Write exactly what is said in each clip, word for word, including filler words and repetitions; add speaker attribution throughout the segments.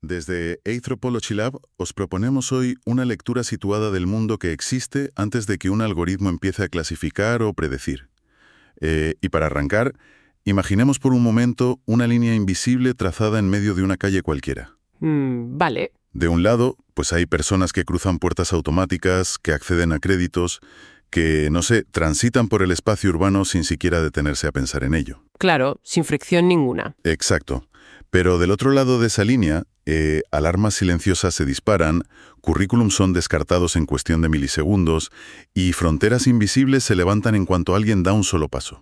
Speaker 1: Desde Anthropology Lab os proponemos hoy una lectura situada del mundo que existe antes de que un algoritmo empiece a clasificar o predecir. Eh, y para arrancar, imaginemos por un momento una línea invisible trazada en medio de una calle cualquiera.
Speaker 2: Mm, vale.
Speaker 1: De un lado, pues hay personas que cruzan puertas automáticas, que acceden a créditos, que, no sé, transitan por el espacio urbano sin siquiera detenerse a pensar en ello.
Speaker 2: Claro, sin fricción ninguna.
Speaker 1: Exacto. Pero del otro lado de esa línea, eh, alarmas silenciosas se disparan, currículums son descartados en cuestión de milisegundos y fronteras invisibles se levantan en cuanto alguien da un solo paso.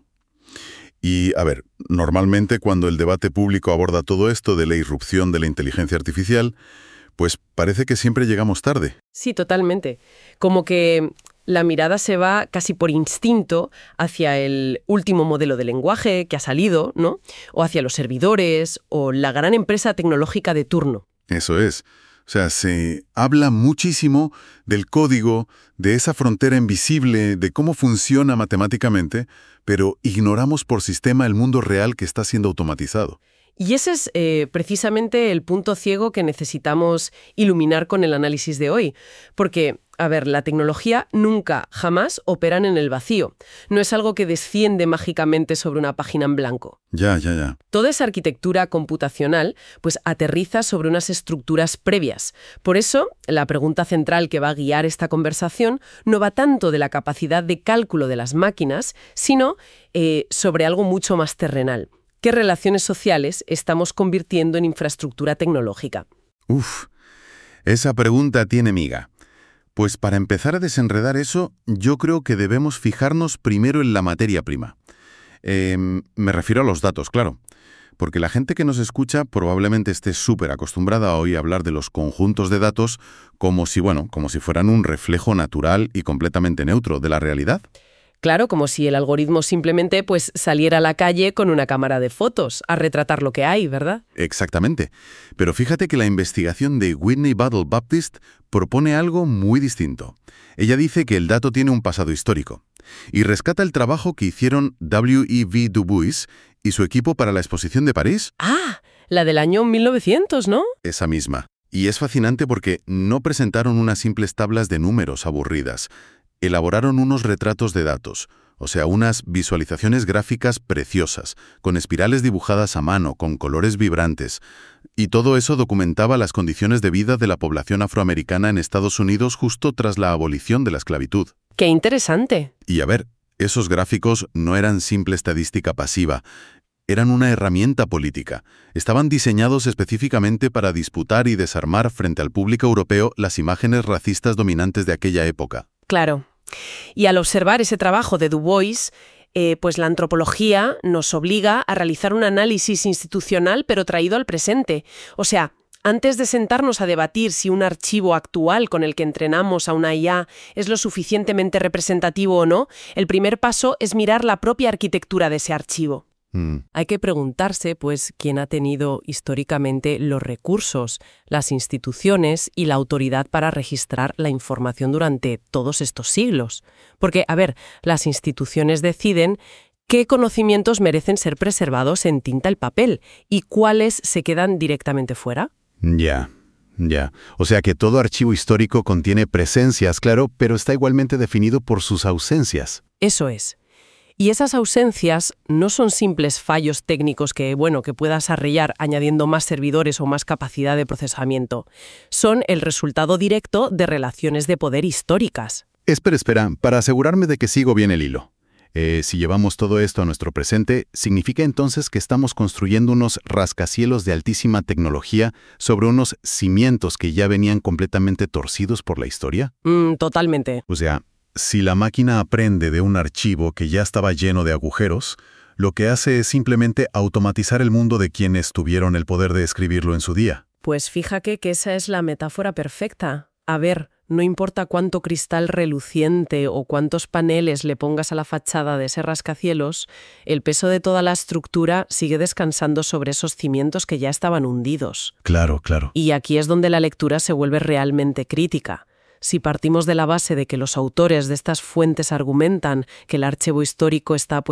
Speaker 1: Y, a ver, normalmente cuando el debate público aborda todo esto de la irrupción de la inteligencia artificial, pues parece que siempre llegamos tarde.
Speaker 2: Sí, totalmente. Como que la mirada se va casi por instinto hacia el último modelo de lenguaje que ha salido, ¿no? O hacia los servidores o la gran empresa tecnológica de turno.
Speaker 1: Eso es. O sea, se habla muchísimo del código, de esa frontera invisible, de cómo funciona matemáticamente, pero ignoramos por sistema el mundo real que está siendo automatizado.
Speaker 2: Y ese es eh, precisamente el punto ciego que necesitamos iluminar con el análisis de hoy. Porque, a ver, la tecnología nunca, jamás operan en el vacío. No es algo que desciende mágicamente sobre una página en blanco.
Speaker 1: Ya, ya, ya.
Speaker 2: Toda esa arquitectura computacional pues aterriza sobre unas estructuras previas. Por eso, la pregunta central que va a guiar esta conversación no va tanto de la capacidad de cálculo de las máquinas, sino eh, sobre algo mucho más terrenal. ¿Qué relaciones sociales estamos convirtiendo en infraestructura tecnológica?
Speaker 1: Uf, esa pregunta tiene miga. Pues para empezar a desenredar eso, yo creo que debemos fijarnos primero en la materia prima. Eh, me refiero a los datos, claro. Porque la gente que nos escucha probablemente esté súper acostumbrada a oír hablar de los conjuntos de datos como si, bueno, como si fueran un reflejo natural y completamente neutro de la realidad.
Speaker 2: Claro, como si el algoritmo simplemente pues, saliera a la calle con una cámara de fotos a retratar lo que hay, ¿verdad?
Speaker 1: Exactamente. Pero fíjate que la investigación de Whitney Battle Baptist propone algo muy distinto. Ella dice que el dato tiene un pasado histórico y rescata el trabajo que hicieron W E B Du Bois y su equipo para la exposición de París.
Speaker 2: Ah, la del año mil novecientos, ¿no?
Speaker 1: Esa misma. Y es fascinante porque no presentaron unas simples tablas de números aburridas. Elaboraron unos retratos de datos, o sea, unas visualizaciones gráficas preciosas, con espirales dibujadas a mano, con colores vibrantes. Y todo eso documentaba las condiciones de vida de la población afroamericana en Estados Unidos justo tras la abolición de la esclavitud.
Speaker 2: ¡Qué interesante!
Speaker 1: Y a ver, esos gráficos no eran simple estadística pasiva, eran una herramienta política. Estaban diseñados específicamente para disputar y desarmar frente al público europeo las imágenes racistas dominantes de aquella época.
Speaker 2: Claro. Y al observar ese trabajo de Du Bois, eh, pues la antropología nos obliga a realizar un análisis institucional pero traído al presente. O sea, antes de sentarnos a debatir si un archivo actual con el que entrenamos a una I A es lo suficientemente representativo o no, el primer paso es mirar la propia arquitectura de ese archivo. Hay que preguntarse, pues, quién ha tenido históricamente los recursos, las instituciones y la autoridad para registrar la información durante todos estos siglos. Porque, a ver, las instituciones deciden qué conocimientos merecen ser preservados en tinta y papel y cuáles se quedan directamente fuera.
Speaker 3: Ya, ya. O sea que todo archivo histórico contiene presencias, claro, pero está igualmente definido por sus ausencias.
Speaker 2: Eso es. Y esas ausencias no son simples fallos técnicos que, bueno, que puedas arreglar añadiendo más servidores o más capacidad de procesamiento. Son el resultado directo de relaciones de poder históricas.
Speaker 3: Espera, espera, para asegurarme de que sigo bien el hilo. Eh, si llevamos todo esto a nuestro presente, ¿significa entonces que estamos construyendo unos rascacielos de altísima tecnología sobre unos cimientos que ya venían completamente torcidos por la historia?
Speaker 2: Mm, totalmente.
Speaker 3: O sea, si la máquina aprende de un archivo que ya estaba lleno de agujeros, lo que hace es simplemente automatizar el mundo de quienes tuvieron el poder de escribirlo en su día.
Speaker 2: Pues fíjate que esa es la metáfora perfecta. A ver, no importa cuánto cristal reluciente o cuántos paneles le pongas a la fachada de ese rascacielos, el peso de toda la estructura sigue descansando sobre esos cimientos que ya estaban hundidos.
Speaker 3: Claro, claro.
Speaker 2: Y aquí es donde la lectura se vuelve realmente crítica. Si partimos de la base de que los autores de estas fuentes argumentan que el archivo histórico está, pues,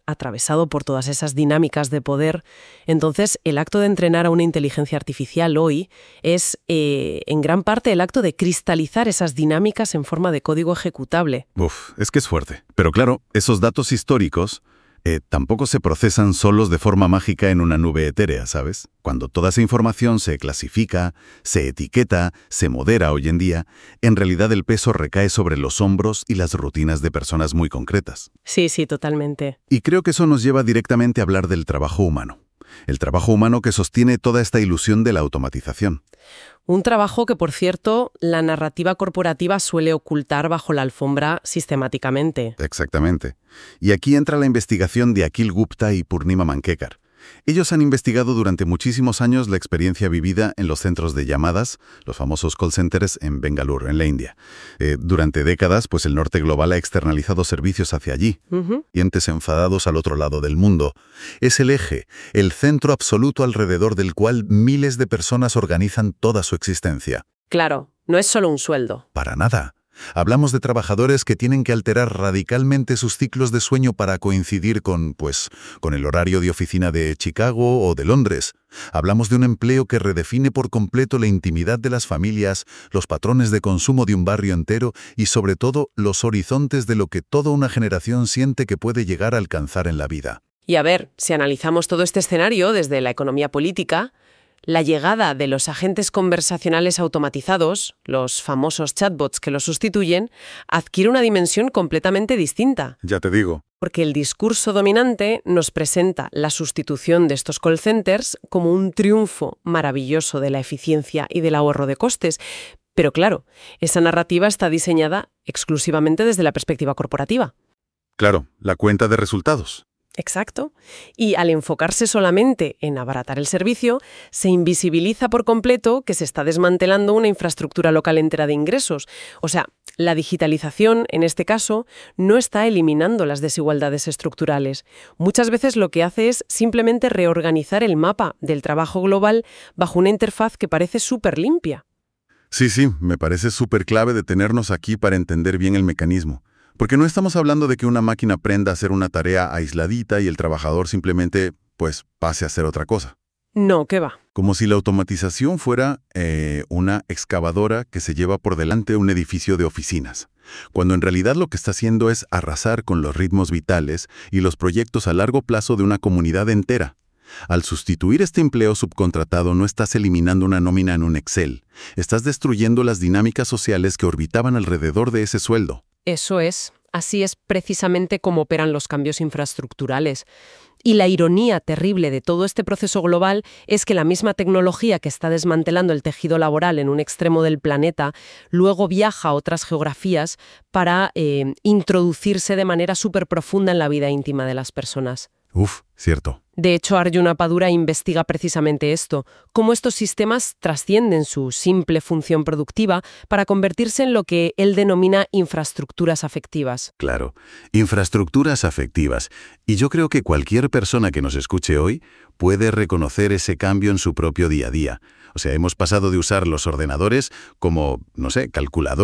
Speaker 2: atravesado por todas esas dinámicas de poder, entonces el acto de entrenar a una inteligencia artificial hoy es, eh, en gran parte, el acto de cristalizar esas dinámicas en forma de código ejecutable.
Speaker 3: Uf, es que es fuerte. Pero claro, esos datos históricos eh, tampoco se procesan solos de forma mágica en una nube etérea, ¿sabes? Cuando toda esa información se clasifica, se etiqueta, se modera hoy en día, en realidad el peso recae sobre los hombros y las rutinas de personas muy concretas.
Speaker 2: Sí, sí, totalmente.
Speaker 3: Y creo que eso nos lleva directamente a hablar del trabajo humano. El trabajo humano que sostiene toda esta ilusión de la automatización.
Speaker 2: Un trabajo que, por cierto, la narrativa corporativa suele ocultar bajo la alfombra sistemáticamente.
Speaker 3: Exactamente. Y aquí entra la investigación de Akhil Gupta y Purnima Mankekar. Ellos han investigado durante muchísimos años la experiencia vivida en los centros de llamadas, los famosos call centers en Bengaluru, en la India. Eh, durante décadas, pues el norte global ha externalizado servicios hacia allí.
Speaker 2: Uh-huh.
Speaker 3: Clientes enfadados al otro lado del mundo. Es el eje, el centro absoluto alrededor del cual miles de personas organizan toda su existencia.
Speaker 2: Claro, no es solo un sueldo.
Speaker 3: Para nada. Hablamos de trabajadores que tienen que alterar radicalmente sus ciclos de sueño para coincidir con, pues, con el horario de oficina de Chicago o de Londres. Hablamos de un empleo que redefine por completo la intimidad de las familias, los patrones de consumo de un barrio entero y, sobre todo, los horizontes de lo que toda una generación siente que puede llegar a alcanzar en la vida.
Speaker 2: Y a ver, si analizamos todo este escenario desde la economía política, la llegada de los agentes conversacionales automatizados, los famosos chatbots que los sustituyen, adquiere una dimensión completamente distinta.
Speaker 3: Ya te digo.
Speaker 2: Porque el discurso dominante nos presenta la sustitución de estos call centers como un triunfo maravilloso de la eficiencia y del ahorro de costes. Pero claro, esa narrativa está diseñada exclusivamente desde la perspectiva corporativa.
Speaker 3: Claro, la cuenta de resultados.
Speaker 2: Exacto. Y al enfocarse solamente en abaratar el servicio, se invisibiliza por completo que se está desmantelando una infraestructura local entera de ingresos. O sea, la digitalización, en este caso, no está eliminando las desigualdades estructurales. Muchas veces lo que hace es simplemente reorganizar el mapa del trabajo global bajo una interfaz que parece súper limpia.
Speaker 3: Sí, sí, me parece súper clave detenernos aquí para entender bien el mecanismo. Porque no estamos hablando de que una máquina aprenda a hacer una tarea aisladita y el trabajador simplemente, pues, pase a hacer otra cosa.
Speaker 2: No, ¿qué va?
Speaker 3: Como si la automatización fuera eh, una excavadora que se lleva por delante un edificio de oficinas, cuando en realidad lo que está haciendo es arrasar con los ritmos vitales y los proyectos a largo plazo de una comunidad entera. Al sustituir este empleo subcontratado no estás eliminando una nómina en un Excel, estás destruyendo las dinámicas sociales que orbitaban alrededor de ese sueldo.
Speaker 2: Eso es. Así es precisamente como operan los cambios infraestructurales. Y la ironía terrible de todo este proceso global es que la misma tecnología que está desmantelando el tejido laboral en un extremo del planeta luego viaja a otras geografías para eh, introducirse de manera súper profunda en la vida íntima de las personas.
Speaker 3: Uf, cierto.
Speaker 2: De hecho, Arjuna Padura investiga precisamente esto, cómo estos sistemas trascienden su simple función productiva para convertirse en lo que él denomina infraestructuras afectivas.
Speaker 3: Claro, infraestructuras afectivas. Y yo creo que cualquier persona que nos escuche hoy puede reconocer ese cambio en su propio día a día. O sea, hemos pasado de usar los ordenadores como, no sé, calculadores,